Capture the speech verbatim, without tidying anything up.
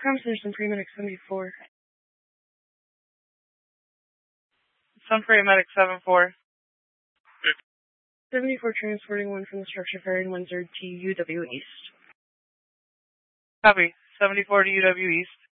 Comes there's some pre-medic seventy-four. Some pre-medic seven four. seventy-four transporting one from the structure ferry in Windsor to U W East. Copy. seventy-four to U W East.